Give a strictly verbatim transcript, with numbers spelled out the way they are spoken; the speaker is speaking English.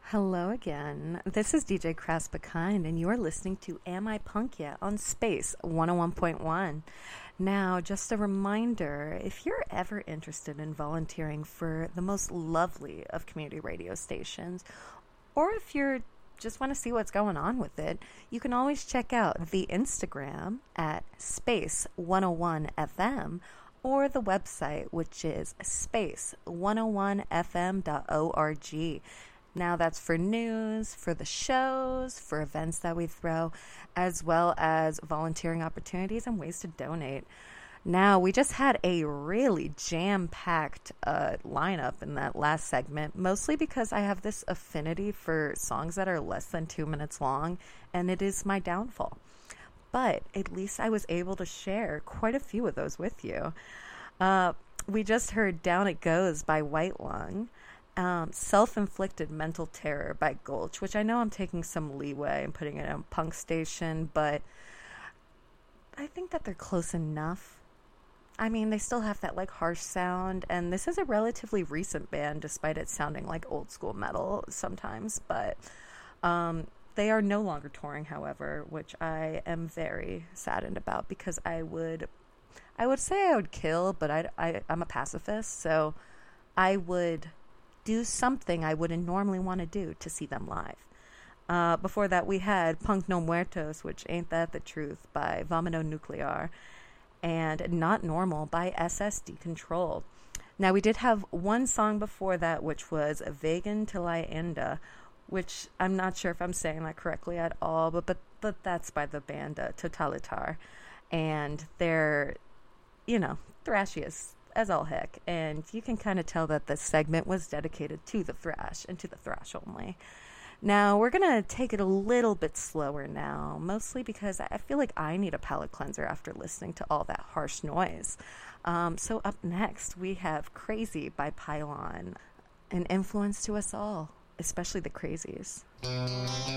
Hello again. This is D J Crass Bekind, and you are listening to Am I Punk Yet on Space one oh one point one. Now, just a reminder, if you're ever interested in volunteering for the most lovely of community radio stations, or if you're just want to see what's going on with it, you can always check out the Instagram at Space one oh one F M or the website, which is space one oh one f m dot org. Now that's for news, for the shows, for events that we throw, as well as volunteering opportunities and ways to donate. Now, we just had a really jam-packed uh, lineup in that last segment, mostly because I have this affinity for songs that are less than two minutes long, and it is my downfall. But at least I was able to share quite a few of those with you. Uh, we just heard Down It Goes by White Lung. Um, Self-Inflicted Mental Terror by Gulch, which I know I'm taking some leeway and putting it on Punk Station, but I think that they're close enough. I mean, they still have that like harsh sound, and this is a relatively recent band, despite it sounding like old school metal sometimes, but um, they are no longer touring, however, which I am very saddened about, because I would, I would say I would kill, but I, I, I'm a pacifist, so I would do something I wouldn't normally want to do to see them live. Uh, before that, we had Punk No Muertos, which Ain't That the Truth by Vomito Nuclear, and Not Normal by S S Decontrol. Now, we did have one song before that, which was Vegan Till I Enda, which I'm not sure if I'm saying that correctly at all, but but, but that's by the band uh, Totalitar, and they're, you know, thrashy as as all heck, and you can kind of tell that this segment was dedicated to the thrash and to the thrash only. Now, we're going to take it a little bit slower now, mostly because I feel like I need a palate cleanser after listening to all that harsh noise. Um, so up next, we have Crazy by Pylon, an influence to us all, especially the crazies.